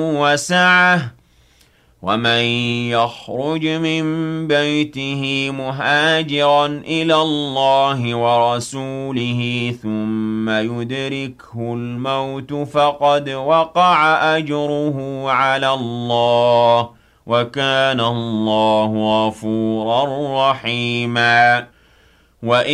وسعة ومن يخرج من بيته مهاجرا إلى الله ورسوله ثم يدركه الموت فقد وقع أجره على الله وكان الله غفورا رحيما.